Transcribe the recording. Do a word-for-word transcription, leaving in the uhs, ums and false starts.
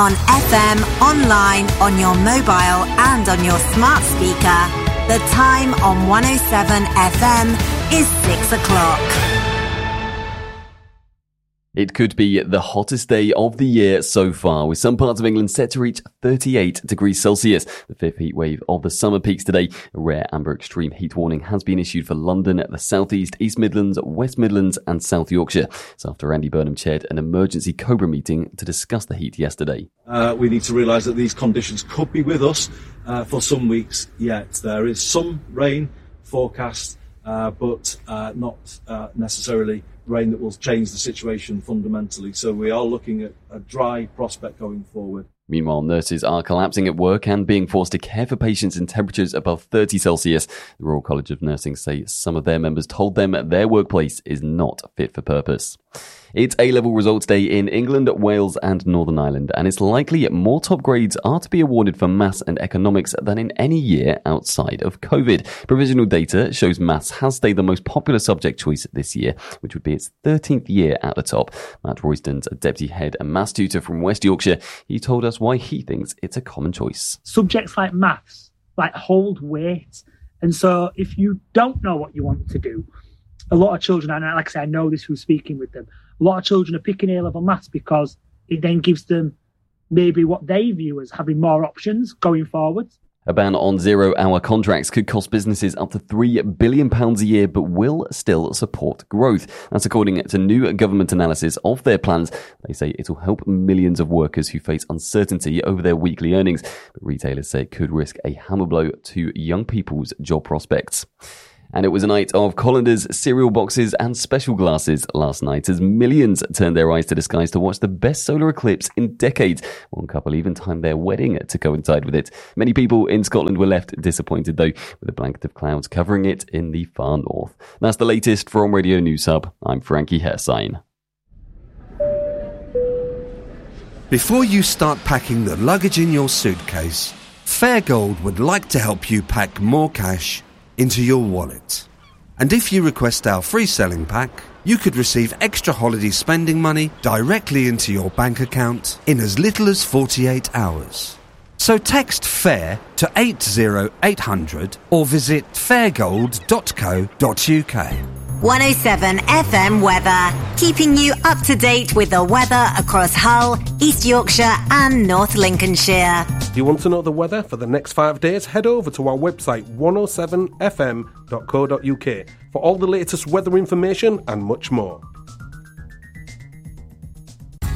On F M, online, on your mobile and on your smart speaker. The time on one oh seven F M is six o'clock. It could be the hottest day of the year so far, with some parts of England set to reach thirty-eight degrees Celsius. The fifth heat wave of the summer peaks today. A rare amber extreme heat warning has been issued for London, the South East, East Midlands, West Midlands and South Yorkshire. It's after Andy Burnham chaired an emergency COBRA meeting to discuss the heat yesterday. Uh, we need to realise that these conditions could be with us uh, for some weeks yet. There is some rain forecast, uh, but uh, not uh, necessarily rain that will change the situation fundamentally. So we are looking at a dry prospect going forward. Meanwhile, nurses are collapsing at work and being forced to care for patients in temperatures above thirty Celsius. The Royal College of Nursing say some of their members told them their workplace is not fit for purpose. It's A-level results day in England, Wales and Northern Ireland, and it's likely more top grades are to be awarded for maths and economics than in any year outside of COVID. Provisional data shows maths has stayed the most popular subject choice this year, which would be its thirteenth year at the top. Matt Royston's a deputy head and maths tutor from West Yorkshire. He told us why he thinks it's a common choice. Subjects like maths, like hold weight. And so if you don't know what you want to do, a lot of children, and like I say, I know this from speaking with them, a lot of children are picking A-level maths because it then gives them maybe what they view as having more options going forward. A ban on zero-hour contracts could cost businesses up to three billion pounds a year, but will still support growth. That's according to new government analysis of their plans. They say it'll help millions of workers who face uncertainty over their weekly earnings. But retailers say it could risk a hammer blow to young people's job prospects. And it was a night of colanders, cereal boxes and special glasses last night as millions turned their eyes to the skies to watch the best solar eclipse in decades. One couple even timed their wedding to coincide with it. Many people in Scotland were left disappointed though, with a blanket of clouds covering it in the far north. That's the latest from Radio News Hub. I'm Frankie Hersign. Before you start packing the luggage in your suitcase, Fairgold would like to help you pack more cash into your wallet. And if you request our free selling pack, you could receive extra holiday spending money directly into your bank account in as little as forty-eight hours. So text FAIR to eight zero eight hundred or visit fairgold dot co dot uk. one oh seven F M weather, keeping you up to date with the weather across Hull, East Yorkshire and North Lincolnshire. Do you want to know the weather for the next five days? Head over to our website one oh seven f m dot co dot uk for all the latest weather information and much more.